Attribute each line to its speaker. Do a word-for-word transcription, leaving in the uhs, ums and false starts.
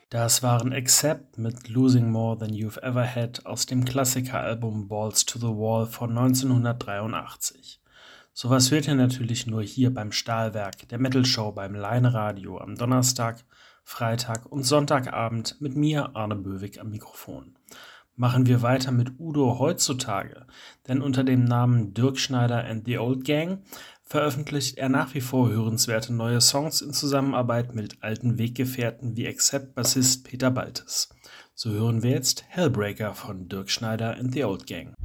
Speaker 1: Das waren Accept mit Losing More Than You've Ever Had aus dem Klassikeralbum Balls to the Wall von neunzehnhundertdreiundachtzig. Sowas hört ihr natürlich nur hier beim Stahlwerk, der Metal Show beim Line-Radio am Donnerstag, Freitag und Sonntagabend mit mir, Arne Böwig, am Mikrofon. Machen wir weiter mit Udo heutzutage, denn unter dem Namen Dirk Schneider and the Old Gang veröffentlicht er nach wie vor hörenswerte neue Songs in Zusammenarbeit mit alten Weggefährten wie Accept-Bassist Peter Baltes. So hören wir jetzt Hellbreaker von Dirk Schneider and the Old Gang.